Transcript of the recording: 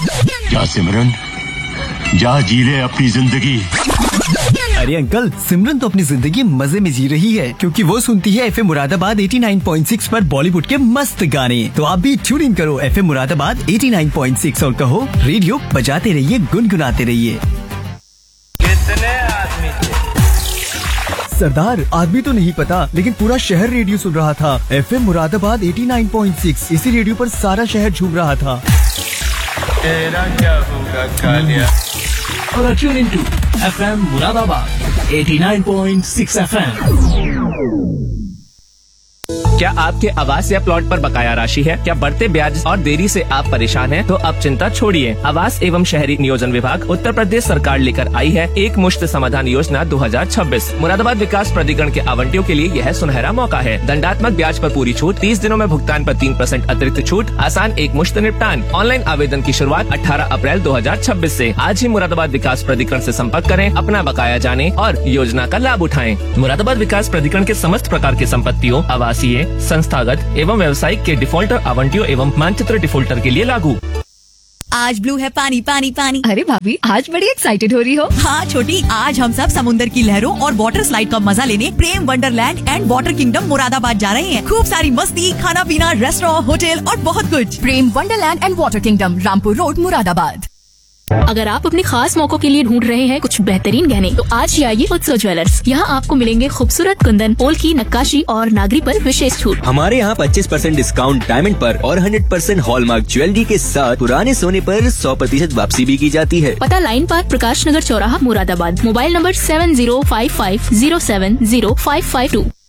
क्या सिमरन, जा जी ले अपनी जिंदगी। अरे अंकल, सिमरन तो अपनी जिंदगी मजे में जी रही है क्योंकि वो सुनती है एफएम मुरादाबाद 89.6 पर बॉलीवुड के मस्त गाने। तो आप भी ट्यून इन करो एफएम मुरादाबाद 89.6 और कहो रेडियो बजाते रहिए, गुनगुनाते रहिए। कितने आदमी थे? सरदार, आदमी तो नहीं पता, लेकिन पूरा शहर रेडियो सुन रहा था। एफएम मुरादाबाद 89.6, इसी रेडियो पर सारा शहर झूम रहा था। तेरा क्या होगा कालिया? और tune in to FM Moradabad 89.6 FM. क्या आपके आवास या प्लॉट पर बकाया राशि है? क्या बढ़ते ब्याज और देरी से आप परेशान हैं? तो अब चिंता छोड़िए। आवास एवं शहरी नियोजन विभाग उत्तर प्रदेश सरकार लेकर आई है एक मुश्त समाधान योजना 2026। मुरादाबाद विकास प्राधिकरण के आवंटियों के लिए यह सुनहरा मौका है। दंडात्मक ब्याज पर पूरी छूट, 30 दिनों में भुगतान पर 3% अतिरिक्त छूट, आसान एक मुश्त निपटान। ऑनलाइन आवेदन की शुरुआत 18 अप्रैल 2026 से। आज ही मुरादाबाद विकास प्राधिकरण से संपर्क करें, अपना बकाया जाने और योजना का लाभ उठाएं। मुरादाबाद विकास प्राधिकरण के समस्त प्रकार के संपत्तियों, आवासीय, संस्थागत एवं व्यवसायिक के डिफॉल्टर आवंटियों एवं मानचित्र डिफॉल्टर के लिए लागू। आज ब्लू है पानी पानी पानी। अरे भाभी, आज बड़ी एक्साइटेड हो रही हो। हाँ छोटी, आज हम सब समुद्र की लहरों और वाटर स्लाइड का मजा लेने प्रेम Wonderland and water kingdom Moradabad जा रहे हैं। खूब सारी मस्ती, खाना पीना, रेस्टोरेंट, होटल और बहुत कुछ। प्रेम Wonderland and water kingdom, Rampur road, Moradabad. अगर आप अपने खास मौकों के लिए ढूंढ रहे हैं कुछ बेहतरीन गहने, तो आज ही आइए उत्सव ज्वेलर्स। यहाँ आपको मिलेंगे खूबसूरत कुंदन, पोल की नक्काशी और नागरी पर विशेष छूट। हमारे यहाँ 25% डिस्काउंट डायमंड पर और 100% हॉलमार्क ज्वेलरी के साथ पुराने सोने पर 100% वापसी भी की जाती है। पता लाइन पार्क, प्रकाश नगर चौराहा, मुरादाबाद। Mobile number 7055070552।